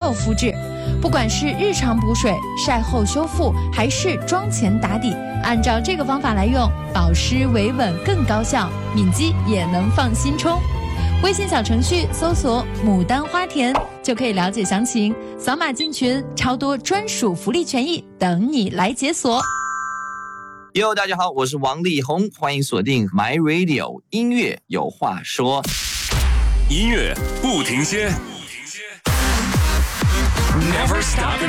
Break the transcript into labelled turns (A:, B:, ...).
A: 有肤质。不管是日常补水、晒后修复，还是妆前打底，按照这个方法来用，保湿维稳更高效，敏肌也能放心冲。微信小程序搜索牡丹花田就可以了解详情，扫码进群，超多专属福利权益等你来解锁。
B: 哟，大家好，我是王力宏，欢迎锁定 My Radio 音乐有话说，
C: 音乐不停歇，Never stop